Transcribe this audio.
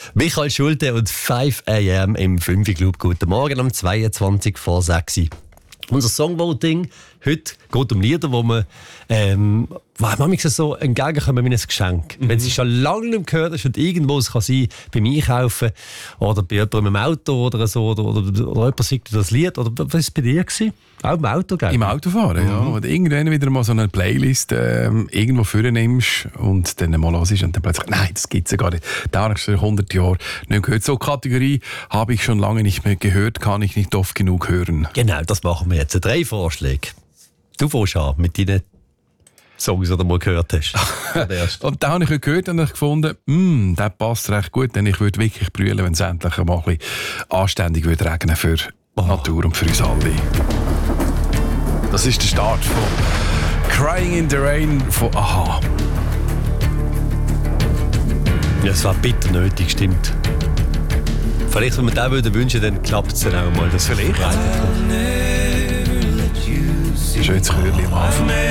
Michael Schulte und 5 AM im 5 Club. Guten Morgen am 22 vor 6 Uhr. Unser Songvoting heute geht um Lieder, wo man manchmal so entgegenkommen wie ein Geschenk. Wenn sie schon lange nicht gehört hast und irgendwo, es kann sein, beim Einkaufen oder bei jemandem im Auto oder so, oder jemand singt das Lied, oder was war es bei dir gewesen? Auch im Auto, gell? Im Autofahren, ja. Oder irgendwann wieder mal so eine Playlist irgendwo vornimmst und dann mal hörst und dann plötzlich, nein, das gibt es ja gar nicht. Da habe ich schon 100 Jahre nicht gehört. So Kategorie habe ich schon lange nicht mehr gehört, kann ich nicht oft genug hören. Genau, das machen wir jetzt. 3 Vorschläge. Du fängst an mit deinen Songs, die du mal gehört hast. Und da habe ich heute gehört und ich gefunden, der passt recht gut, denn ich würde wirklich brüllen, wenn es endlich mal ein bisschen anständig würde regnen für Natur und für uns alle. Das ist der Start von Crying in the Rain von Aha. Ja, es war bitter nötig, stimmt. Vielleicht, wenn wir das wünschen, dann klappt es dann auch mal. Das vielleicht. Schönes Chörchen am Anfang.